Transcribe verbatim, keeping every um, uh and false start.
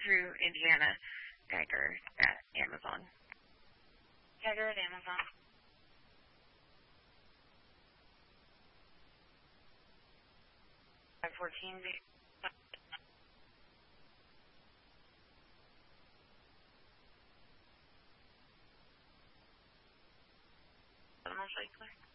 through Indiana Geiger at Amazon. Geiger at Amazon. five fourteen. Most likely.